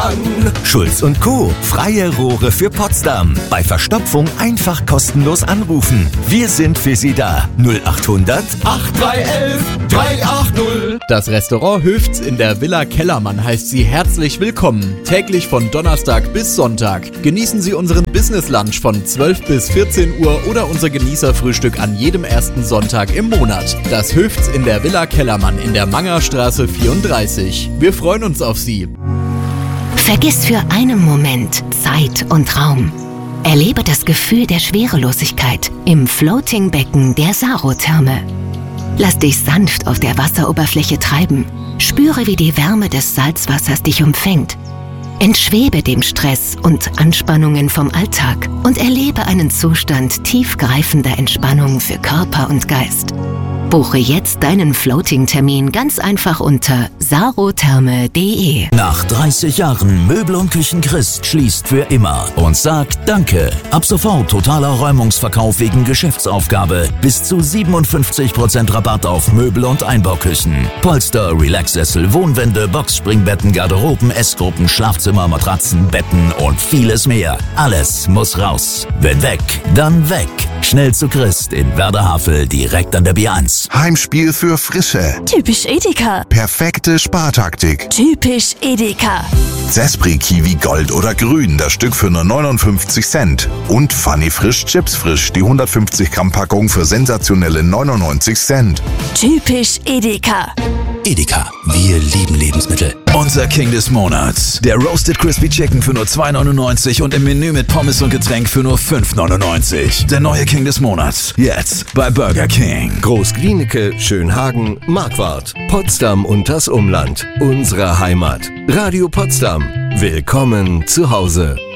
an. Schulz & Co. Freie Rohre für Potsdam. Bei Verstopfung einfach kostenlos anrufen. Wir sind für Sie da. 0800 8311 380. Das Restaurant Höfts in der Villa Kellermann heißt Sie herzlich willkommen. Täglich von Donnerstag bis Sonntag. Genießen Sie unseren Business Lunch von 12 bis 14 Uhr oder unser Genießerfrühstück an jedem ersten Sonntag im Monat. Das Höfts in der Villa Kellermann in der Mangerstraße 34. Wir freuen uns auf Sie. Vergiss für einen Moment Zeit und Raum. Erlebe das Gefühl der Schwerelosigkeit im Floating-Becken der Sarotherme. Lass dich sanft auf der Wasseroberfläche treiben. Spüre, wie die Wärme des Salzwassers dich umfängt. Entschwebe dem Stress und Anspannungen vom Alltag und erlebe einen Zustand tiefgreifender Entspannung für Körper und Geist. Buche jetzt deinen Floating-Termin ganz einfach unter sarotherme.de. Nach 30 Jahren Möbel und Küchen Christ schließt für immer und sagt Danke. Ab sofort totaler Räumungsverkauf wegen Geschäftsaufgabe. Bis zu 57% Rabatt auf Möbel und Einbauküchen. Polster, Relaxsessel, Wohnwände, Boxspringbetten, Garderoben, Essgruppen, Schlafzimmer, Matratzen, Betten und vieles mehr. Alles muss raus. Wenn weg, dann weg. Schnell zu Christ in Werder-Havel, direkt an der B1. Heimspiel für Frische. Typisch Edeka. Perfekte Spartaktik. Typisch Edeka. Zespri Kiwi Gold oder Grün, das Stück für nur 59 Cent. Und Funny Frisch Chips Frisch, die 150 Gramm Packung für sensationelle 99 Cent. Typisch Edeka. Edeka, wir lieben Lebensmittel. Unser King des Monats. Der Roasted Crispy Chicken für nur 2,99 und im Menü mit Pommes und Getränk für nur 5,99. Der neue King des Monats. Jetzt bei Burger King. Großglienicke, Schönhagen, Marquardt, Potsdam und das Umland. Unsere Heimat. Radio Potsdam. Willkommen zu Hause.